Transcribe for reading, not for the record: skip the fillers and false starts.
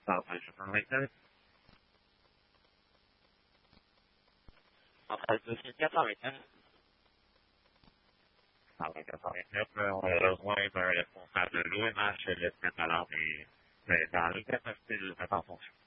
Salvation from maintenance. Après, 289. Salvation from maintenance, on a besoin d'un responsable de l'OMH, le mettre à l'ordre et dans le capacité de le mettre en fonction.